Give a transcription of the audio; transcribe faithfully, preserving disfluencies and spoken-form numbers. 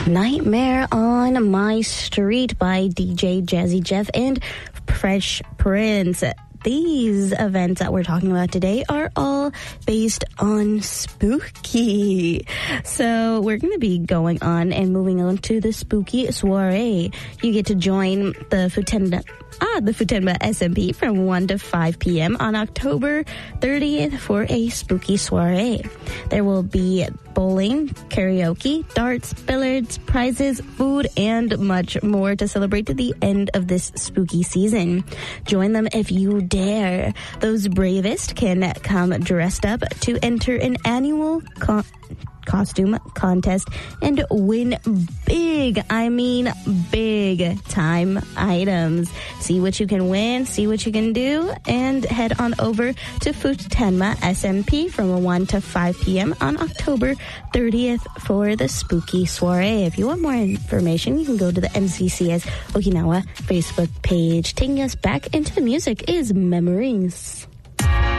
Nightmare on My Street by D J Jazzy Jeff and Fresh Prince. These events that we're talking about today are all based on spooky. So we're going to be going on and moving on to the spooky soiree. You get to join the Futenma, ah, the Futenma S M P from one to five p.m. on October thirtieth for a spooky soiree. There will be bowling, karaoke, darts, billiards, prizes, food, and much more to celebrate to the end of this spooky season. Join them if you dare. Those bravest can come dressed up to enter an annual con- costume contest and win big, I mean big time items. See what you can win, see what you can do, and head on over to Futenma S M P from one to five p.m. on October thirtieth for the spooky soiree. If you want more information, you can go to the M C C S Okinawa Facebook page. Taking us back into the music is Memories.